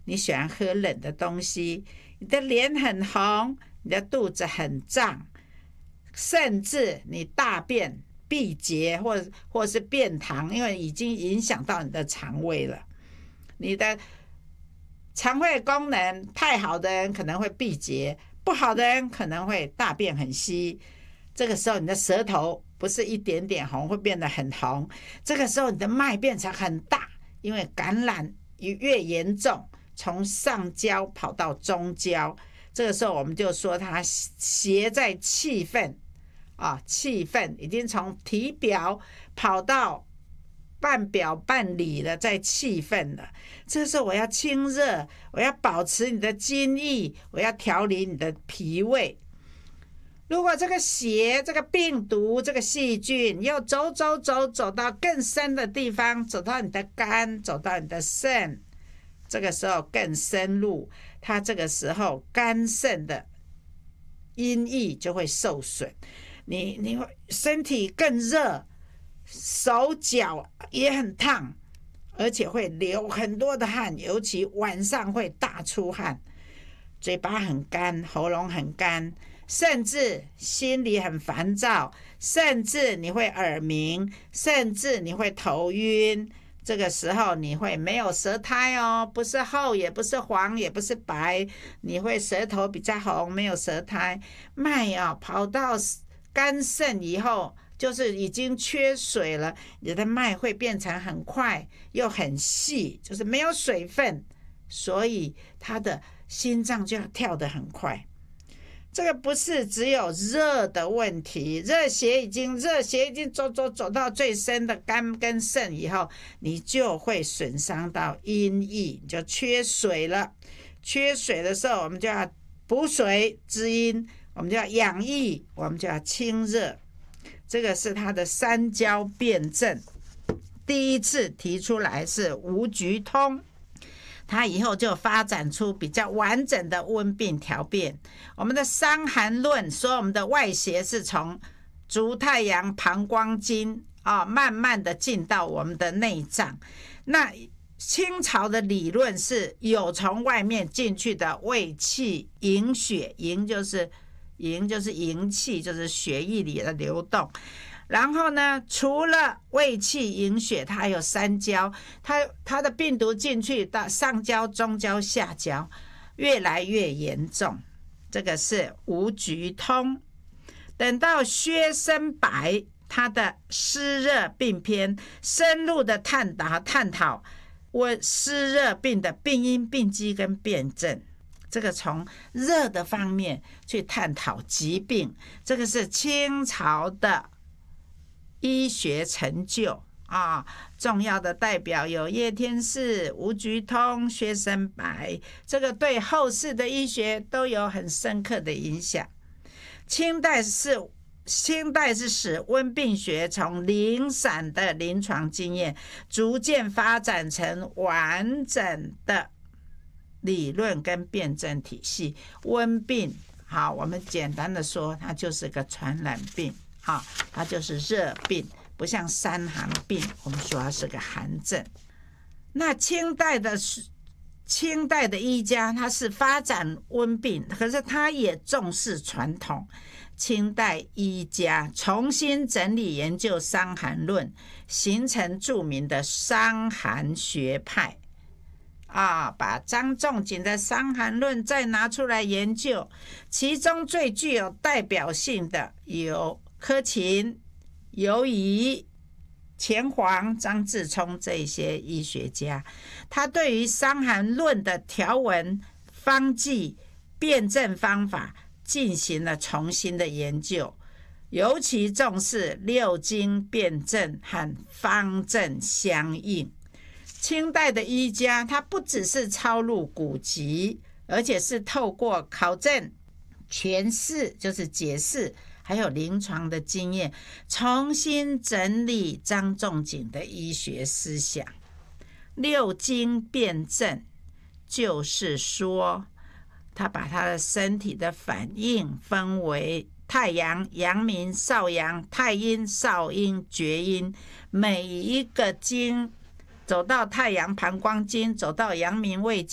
你喜欢喝冷的东西，你的脸很红，你的肚子很胀，甚至你大便闭结或是便溏，因为已经影响到你的肠胃了。你的肠胃功能太好的人可能会闭结，不好的人可能会大便很稀。这个时候你的舌头不是一点点红，会变得很红。这个时候你的脉变成很大，因为感染越严重，从上焦跑到中焦。这个时候我们就说它邪在气分啊，气分已经从体表跑到半表半里了，在气分了。这个时候我要清热，我要保持你的津液，我要调理你的脾胃。如果这个邪、这个病毒、这个细菌又走到更深的地方，走到你的肝，走到你的肾，这个时候更深入，它这个时候肝肾的阴液就会受损，你会身体更热，手脚也很烫，而且会流很多的汗，尤其晚上会大出汗，嘴巴很干，喉咙很干，甚至心里很烦躁，甚至你会耳鸣，甚至你会头晕。这个时候你会没有舌苔哦，不是厚也不是黄也不是白，你会舌头比较红，没有舌苔。脉啊跑到肝肾以后，就是已经缺水了，你的脉会变成很快又很细，就是没有水分，所以他的心脏就要跳得很快。这个不是只有热的问题，热邪已经走到最深的肝跟肾以后，你就会损伤到阴液，你就缺水了。缺水的时候，我们就要补水滋阴，我们就要养益，我们就要清热。这个是它的三焦辩证。第一次提出来是吴菊通，它以后就发展出比较完整的温病调变。我们的《伤寒论》说我们的外邪是从足太阳膀胱经慢慢的进到我们的内脏。那清朝的理论是有从外面进去的胃气营血，营就是营气，就是血液里的流动。然后呢，除了胃气营血，它还有三焦，它的病毒进去到上焦、中焦、下焦，越来越严重。这个是吴菊通。等到薛生白，他的湿热病篇深入的探讨湿热病的病因、病机跟辨证。这个从热的方面去探讨疾病，这个是清朝的医学成就重要的代表有叶天士、吴菊通、薛生白，这个对后世的医学都有很深刻的影响。清代是使温病学从零散的临床经验逐渐发展成完整的理论跟辩证体系。温病我们简单的说，它就是个传染病，它就是热病，不像伤寒病，我们说它是个寒症。那清代的医家，他是发展温病，可是他也重视传统。清代医家重新整理研究《伤寒论》，形成著名的伤寒学派把张仲景的《伤寒论》再拿出来研究，其中最具有代表性的有柯勤、尤夷、钱黄、张自聪这一些医学家。他对于《伤寒论》的条文、方剂、辩证方法进行了重新的研究，尤其重视六经辩证和方证相应。清代的医家，他不只是抄录古籍，而且是透过考证、诠释，就是解释，还有临床的经验，重新整理张仲景的医学思想。六经辩证就是说，他把他的身体的反应分为太阳、阳明、少阳、太阴、少阴、厥阴，每一个经走到太阳膀胱经，走到阳明胃经。